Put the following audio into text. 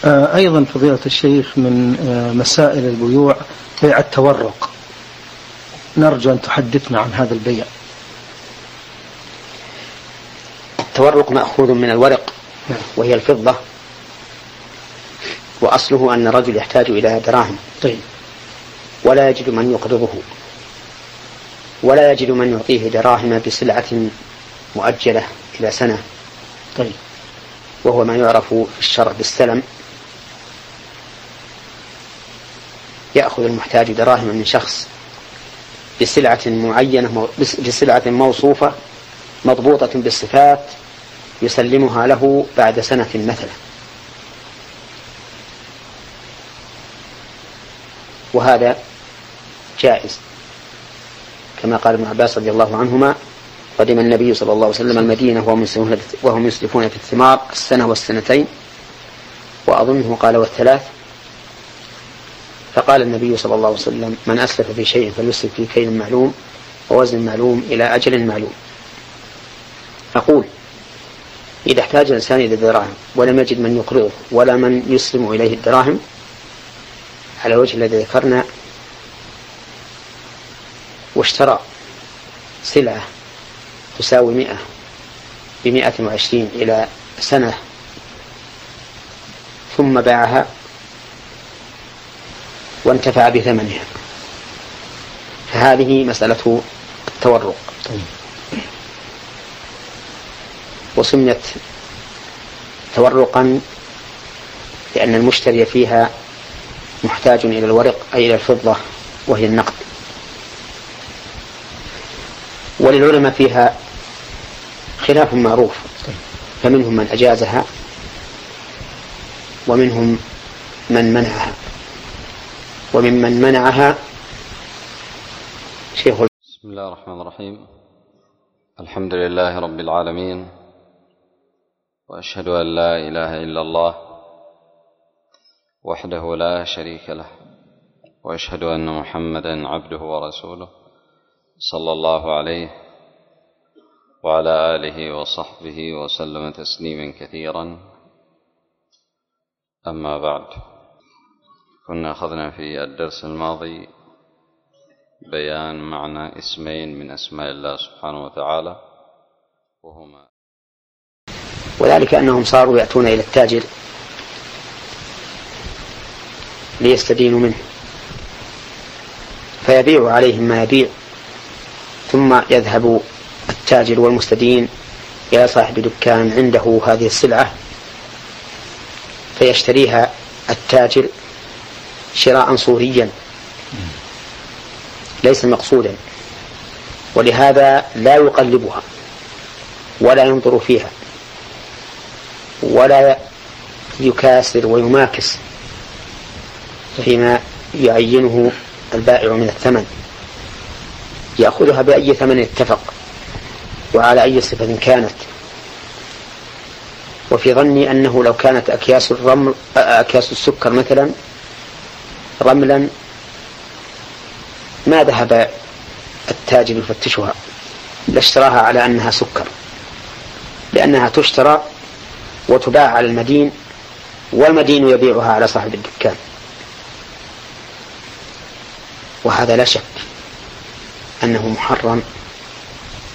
أيضا فضيلة الشيخ من مسائل البيوع بيع التورق، نرجو أن تحدثنا عن هذا البيع. التورق مأخوذ من الورق وهي الفضة، وأصله أن الرجل يحتاج إلى دراهم ولا يجد من يقرضه ولا يجد من يعطيه دراهم بسلعة مؤجلة إلى سنة، وهو ما يعرف في الشرع بالسلم. يأخذ المحتاج دراهم من شخص بسلعة معينة، بسلعة موصوفة مضبوطة بالصفات، يسلمها له بعد سنة مثلا، وهذا جائز كما قال ابن عباس رضي الله عنهما: قدم النبي صلى الله عليه وسلم المدينة وهم يسلفون في الثمار السنة والسنتين، وأظنه قال والثلاث، فقال النبي صلى الله عليه وسلم: من أسلف في شيء فليسلف في كيل معلوم ووزن معلوم إلى أجل معلوم. أقول إذا احتاج الإنسان إلى دراهم ولم يجد من يقرضه ولا من يسلم إليه الدراهم على الوجه الذي ذكرنا، واشترى سلعة تساوي 100 ب120 إلى سنة ثم باعها وانتفع بثمنها، فهذه مسألة التورق، وسميت تورقا لأن المشتري فيها محتاج إلى الورق أي إلى الفضة وهي النقد. وللعلماء فيها خلاف معروف، فمنهم من أجازها ومنهم من منعها، وممن منعها شيخ. بسم الله الرحمن الرحيم. الحمد لله رب العالمين، وأشهد أن لا إله إلا الله وحده لا شريك له، وأشهد أن محمدا عبده ورسوله صلى الله عليه وعلى آله وصحبه وسلم تسليما كثيرا. أما بعد، كنا أخذنا في الدرس الماضي بيان معنى اسمين من أسماء الله سبحانه وتعالى، وهما وذلك أنهم صاروا يأتون إلى التاجر ليستدينوا منه فيبيع عليهم ما يبيع، ثم يذهب التاجر والمستدين إلى صاحب دكان عنده هذه السلعة فيشتريها التاجر شراء صوريا ليس مقصودا، ولهذا لا يقلبها ولا ينظر فيها ولا يكاسر ويماكس فيما يعينه البائع من الثمن، يأخذها بأي ثمن اتفق وعلى أي صفة كانت. وفي ظني أنه لو كانت أكياس السكر مثلا رملا ما ذهب التاجر يفتشها، لاشتراها على أنها سكر، لأنها تشترى وتباع على المدين، والمدين يبيعها على صاحب الدكان، وهذا لا شك أنه محرم